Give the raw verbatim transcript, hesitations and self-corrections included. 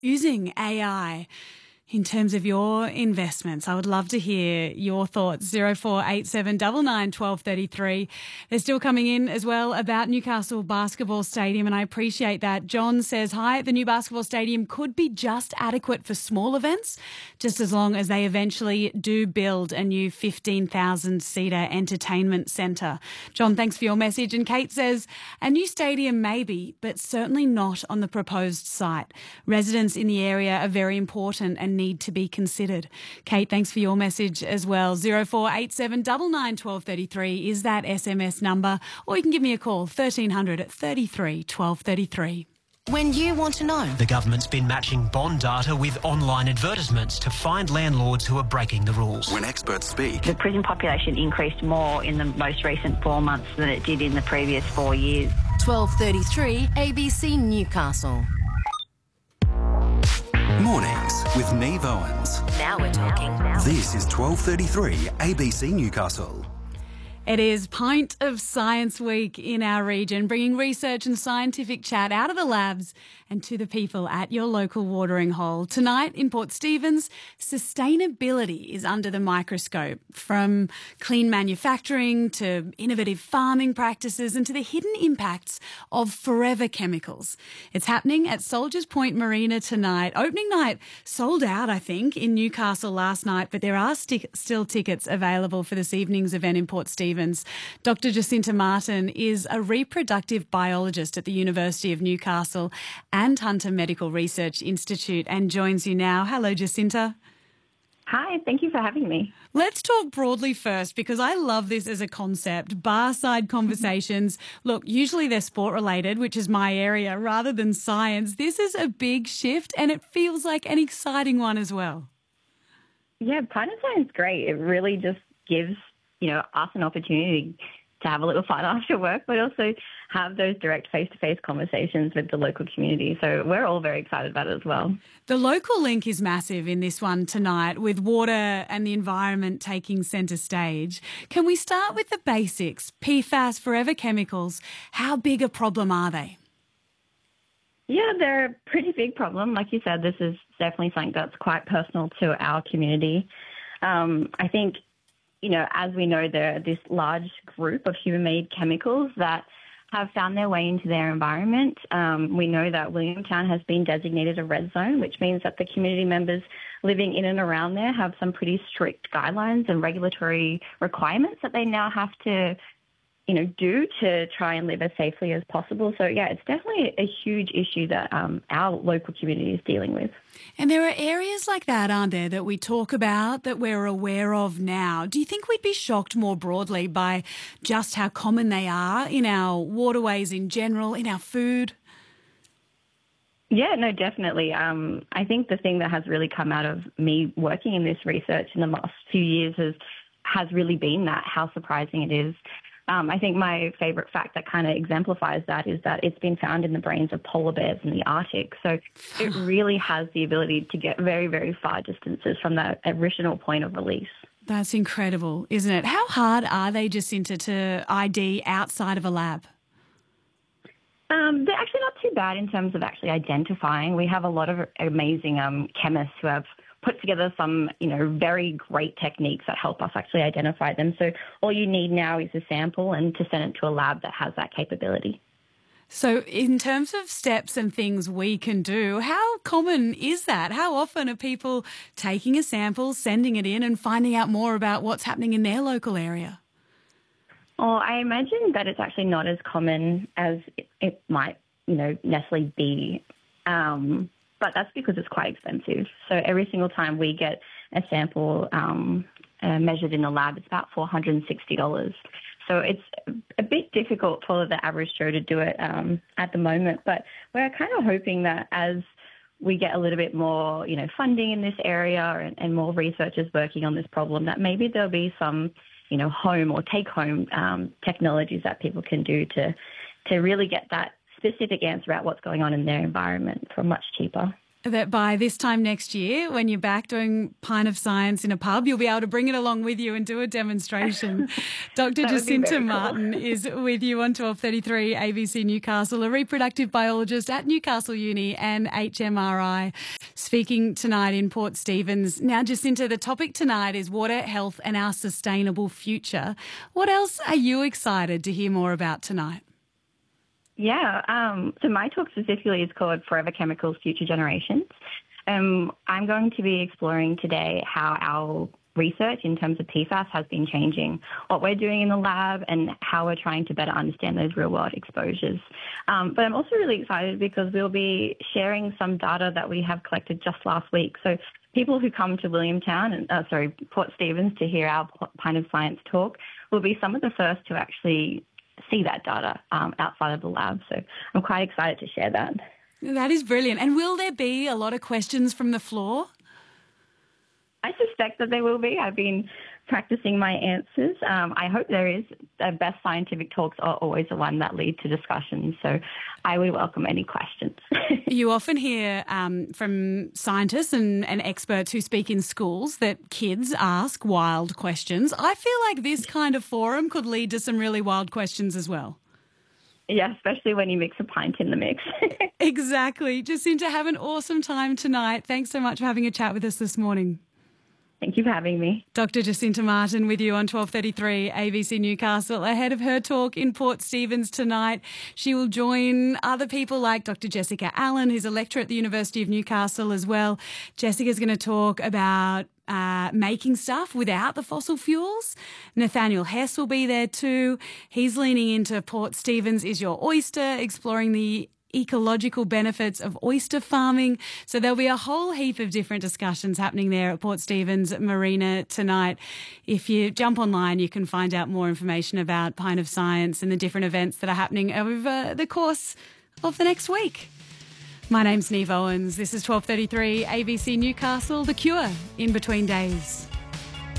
using A I in terms of your investments? I would love to hear your thoughts. zero four eight seven nine nine one two three three. They're still coming in as well about Newcastle Basketball Stadium, and I appreciate that. John says, hi, the new basketball stadium could be just adequate for small events, just as long as they eventually do build a new fifteen thousand seater entertainment centre. John, thanks for your message. And Kate says, a new stadium maybe, but certainly not on the proposed site. Residents in the area are very important and need to be considered. Kate, thanks for your message as well. zero four eight seven nine nine one two three three is that S M S number, or you can give me a call, thirteen hundred thirty-three twelve thirty-three. When you want to know. The government's been matching bond data with online advertisements to find landlords who are breaking the rules. When experts speak. The prison population increased more in the most recent four months than it did in the previous four years. twelve thirty-three A B C Newcastle. Mornings with Neve Owens. Now we're talking. This is twelve thirty-three A B C Newcastle. It is Pint of Science Week in our region, bringing research and scientific chat out of the labs and to the people at your local watering hole. Tonight in Port Stephens, sustainability is under the microscope, from clean manufacturing to innovative farming practices and to the hidden impacts of forever chemicals. It's happening at Soldiers Point Marina tonight. Opening night sold out, I think, in Newcastle last night, but there are st- still tickets available for this evening's event in Port Stephens. Doctor Jacinta Martin is a reproductive biologist at the University of Newcastle and Hunter Medical Research Institute and joins you now. Hello, Jacinta. Hi, thank you for having me. Let's talk broadly first, because I love this as a concept. Bar-side conversations. Look, usually they're sport-related, which is my area, rather than science. This is a big shift and it feels like an exciting one as well. Yeah, Pint of Science is great. It really just gives you know, us an opportunity to have a little fun after work, but also have those direct face-to-face conversations with the local community. So we're all very excited about it as well. The local link is massive in this one tonight, with water and the environment taking centre stage. Can we start with the basics? P FAS, forever chemicals, how big a problem are they? Yeah, they're a pretty big problem. Like you said, this is definitely something that's quite personal to our community. Um, I think You know, as we know, there are this large group of human-made chemicals that have found their way into their environment. Um, we know that Williamtown has been designated a red zone, which means that the community members living in and around there have some pretty strict guidelines and regulatory requirements that they now have to, you know, do to try and live as safely as possible. So, yeah, it's definitely a huge issue that um, our local community is dealing with. And there are areas like that, aren't there, that we talk about, that we're aware of now. Do you think we'd be shocked more broadly by just how common they are in our waterways in general, in our food? Yeah, no, definitely. Um, I think the thing that has really come out of me working in this research in the last few years is, has really been that, how surprising it is. Um, I think my favourite fact that kind of exemplifies that is that it's been found in the brains of polar bears in the Arctic. So it really has the ability to get very, very far distances from that original point of release. That's incredible, isn't it? How hard are they, Jacinta, to I D outside of a lab? Um, they're actually not too bad in terms of actually identifying. We have a lot of amazing um, chemists who have put together some, you know, very great techniques that help us actually identify them. So all you need now is a sample and to send it to a lab that has that capability. So in terms of steps and things we can do, how common is that? How often are people taking a sample, sending it in and finding out more about what's happening in their local area? Well, I imagine that it's actually not as common as it, it might, you know, necessarily be. Um, But that's because it's quite expensive. So every single time we get a sample um, uh, measured in the lab, it's about four hundred sixty dollars. So it's a bit difficult for the average Joe to do it um, at the moment. But we're kind of hoping that as we get a little bit more, you know, funding in this area and, and more researchers working on this problem, that maybe there'll be some, you know, home or take-home um, technologies that people can do to to really get that specific answer about what's going on in their environment for much cheaper. that by this time next year, when you're back doing Pint of Science in a pub, you'll be able to bring it along with you and do a demonstration. Doctor Jacinta cool. Martin is with you on twelve thirty-three A B C Newcastle, a reproductive biologist at Newcastle Uni and H M R I, speaking tonight in Port Stephens. Now, Jacinta, the topic tonight is water, health and our sustainable future. What else are you excited to hear more about tonight? Yeah, um, so my talk specifically is called Forever Chemicals, Future Generations. Um, I'm going to be exploring today how our research in terms of P FAS has been changing, what we're doing in the lab and how we're trying to better understand those real-world exposures. Um, but I'm also really excited because we'll be sharing some data that we have collected just last week. So people who come to Williamtown, and uh, sorry, Port Stephens to hear our Pint of Science talk will be some of the first to actually see that data um, outside of the lab. So I'm quite excited to share that. That is brilliant. And will there be a lot of questions from the floor? I suspect that there will be. I've been practicing my answers. Um, I hope there is. The best scientific talks are always the one that lead to discussions. So I would welcome any questions. You often hear um, from scientists and, and experts who speak in schools that kids ask wild questions. I feel like this kind of forum could lead to some really wild questions as well. Yeah, especially when you mix a pint in the mix. Exactly. Jacinta, have an awesome time tonight. Thanks so much for having a chat with us this morning. Thank you for having me. Doctor Jacinta Martin with you on twelve thirty-three A B C Newcastle. Ahead of her talk in Port Stephens tonight, she will join other people like Doctor Jessica Allen, who's a lecturer at the University of Newcastle as well. Jessica's going to talk about uh, making stuff without the fossil fuels. Nathaniel Hess will be there too. He's leaning into Port Stephens is your oyster, exploring the ecological benefits of oyster farming. So there'll be a whole heap of different discussions happening there at Port Stephens Marina tonight. If you jump online, you can find out more information about Pint of Science and the different events that are happening over the course of the next week. My name's Neve Owens. This is twelve thirty-three A B C Newcastle, The Cure, in between days.